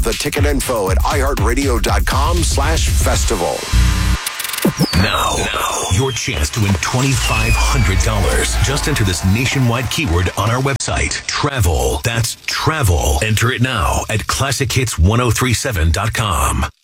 The ticket info at iHeartRadio.com/festival. Now, your chance to win $2,500. Just enter this nationwide keyword on our website. Travel. That's travel. Enter it now at ClassicHits1037.com.